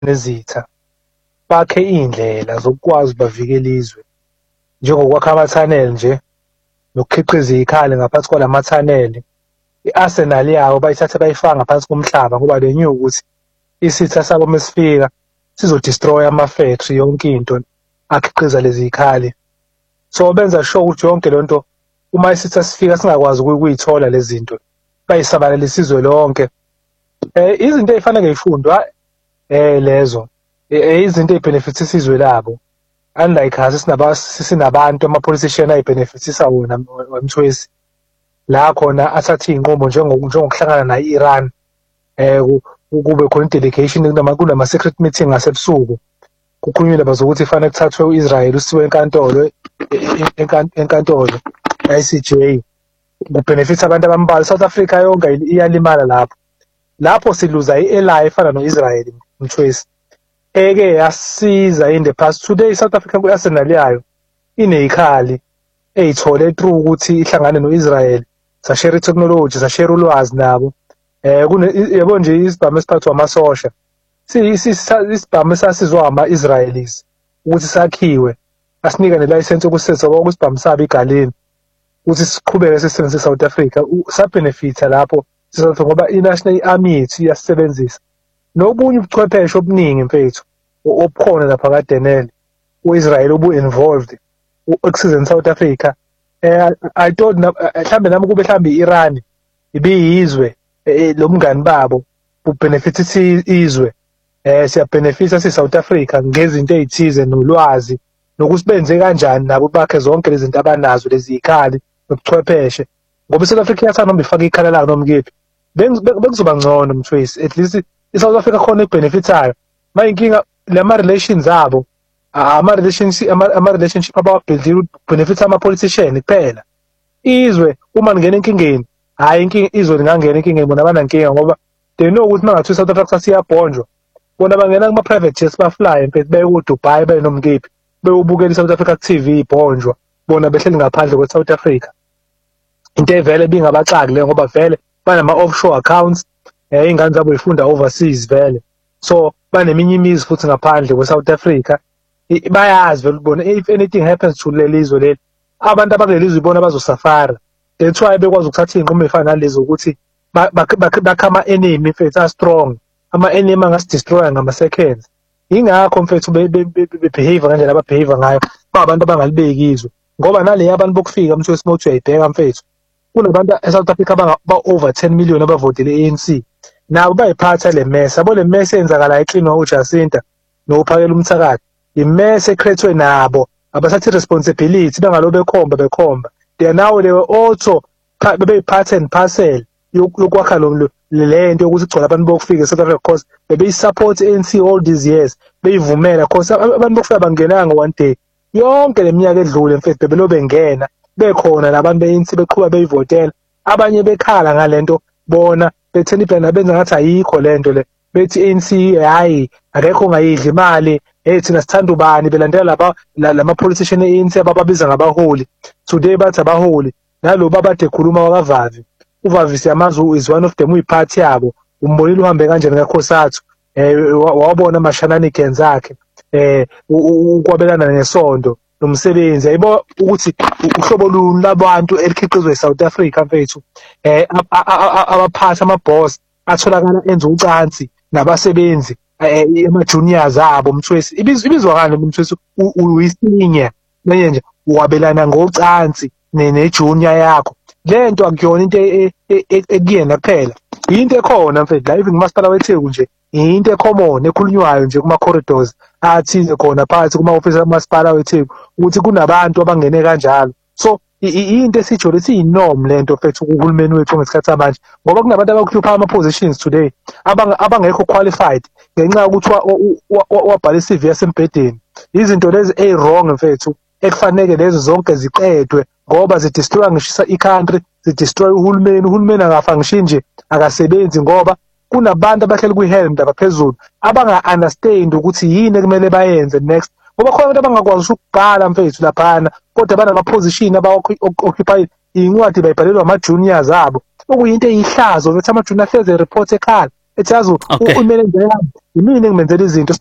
nezitha bakhe iy'ndlela zokukwazi bavikele izwe, njengokwakha amathaneli nje nokukhiqiza iy'khali ngaphansi kwalamathaneli. I-arsenal yawo bayithathe bayifaka ngaphansi komhlaba ngoba they knew ukuthi isitha sabo mesifika sizodestroy ama-factory yonke into akhiqiza lezi y'khali. So benza sure ukuthi yonke lento uma isitha sifika singakwazi ukuyithola lezi zinto bayisabalalisa izwe lonke. Izinto ey'fanele y'fundwa lezo izinto ey'benefithisa izwe labo, unlike sinabantu ama-politician ay'benefithisa wona Mthwesi, la khona athathe iy'nqumo njengokuhlangana nayi-Iran, kube khona i-delegation kunama-secret meeting ngasebusuku, kukhulunywe bazokuthi fanele kuthathwe u-Israel usiwe enkantolo ICJ, kubenefitha abantu abambalwa. South Africa yonke iyalimala lapho siluza i-ally efana no-Israel Mthwesi, eke yasiza in the past. Today South Africa ku-arsenal yayo iney'khali ey'thole through ukuthi ihlangane no-Israel, sashare i-technology, sashare ulwazi nabo. Yabo nje isibhamu esiphathwa amasosha, isibhamu esasizwa ama-Israelis ukuthi sakhiwe, asinika nelayisensi yokusetha isibhamu sabo igaleni ukuthi siqhubeke sisebenzise South Africa, sabenefitha lapho ngoba i-National Army yethu iyasisebenzisa. Nobunye ubuchwepheshe obuningi mfethu obukhona lapha kaDenel, u-Israel ubu-involved ekusizeni South Africa. I thought mhlambe nami kube mhlambe i-Iran ibiyizwe lo mngani babo bubenefithisa izwe, siyabenefitha si-South Africa ngezinto ey'thize nolwazi nokuthi benze kanjani nabo bakhe zonke lezi zinto abanazo, lezi y'khali nobuchwepheshe, ngoba i-South Africa iyathanda noma ifake ikhala layo noma kephi bekuzoba ngcono Mthwesi. At least i-South Africa khona ibhenefithayo mayinkinga lama-relations abo, ama-relationship abawabhildile benefitha ama-politician kuphela. Izwe uma lingena enkingeni, hhayi izwe lingangena enkingeni, bona abanankinga ngoba they know ukuthi uma ngathiwa i-South Africa siyabhonjwa, bona bangena kuma-private jets bafly mfethu beye ku-Dubai beye noma kephi beyobukela i-South Africa ku-TV ibhonjwa, bona behleli ngaphandle kwe-South Africa. Into evele bingabaxaki le ngoba vele banama-offshore accounts, iy'ngane zabo y'funda overseas vele, so baneminye imizi futhi ngaphandle kwe-South Africa. Bayazi vele bona if anything happens to leli zwe leli, abantu abakuleli zwe ibona bazosafara. That's why bekwazi ukuthatha iy'nqumo ey'fana nalezo ukuthi bakhe ama-enemy mfethu a-strong, ama-enemy angasidestroya ngama-seconds. Yingakho mfethu be-behave ngendlela ababehave ngayo, abantu abangalibeki izwe ngoba naleyo abantu bokufika Mthwesi uma uthi uyayibheka mfethu, kunabantu e-South Africa ba-over 10 million abavotele i-ANC, nabo bayiphatha le mess. Yabo le mess eyenzakala eklinwa uJacinta nophakela umthakathi, i-mess ekrethwe nabo, abathathi i-responsibility bengalo bekhomba. They now they were also bebeyiphatha and parcel yokwakha le nto yokuthi kugcwala abantu bokufika e-South Africa because bebeyi-support i-ANC all these years, beyivumela because abantu bokufika bangenanga one day. Yonke le minyaka edlule mfethu bebelo bengena bekhona labantu be-ANC beqhuba beyivotela, abanye bekhala ngale bona betheni phela benza ngathi ayikho le nto le, bethi ANC hayi akekho ongayidli imali, thina sithanda ubani, belandela lama-politician e-ANC abababiza ngabaholi. Today bathi abaholi nalo babade khuluma wakavavi, uVavi siyamazi is one of them, uyiphathi yabo. Umbonile uhambe kanjani kaKhosathu, wabona ama-shenanigans akhe, ukwabelana ngesondo nomsebenzi. Yayibo ukuthi uhlobo luni labantu elikhiqizwe eSouth Africa mfethu, abaphathi amaboss atholakala enza ucansi nabasebenzi ama-juniors abo Mthwesi. Ibizwa ngani Mthwesi? Uyisinya manje nje wabelana ngocansi ne-junior yakho. Le nto akuyona into ekuyena kuphela, into ekhona mfethu la even umasipala weTheku nje, into ecommon ekhulunywayo nje kuma-corridors athize khona phakathi kuma-ofisi kamasipala weTheku ukuthi kunabantu abangene kanjalo. So into esijole siyinorm le nto mfethu kuhulumeni wethu ngesikhathi samanje, ngoba kunabantu abakuhlupha ama-positions today abangekho qualified ngenxa yokuthi wabhala i-CV yasembhedeni. Izinto lezi ey-wrong mfethu ekufanele lezo zonke ziqedwe ngoba zidestroya ngishisa i-country, zidestroya uhulumeni akafunction nje, akasebenzi ngoba kunabantu abahleli kwi-helm phezulu abanga-understand ukuthi yini ekumele bayenze next, ngoba khona abantu abangakwazi ukubhala mfethu laphana kodwa banama-position abawa-occupy iy'ncwadi bayibhalelwa ama-juniors abo, okuyinto eyihlazo ukuthi ama-junior hleze report ekhala ethi yazi Okay. imene ngiyena yimini engimenzela izinto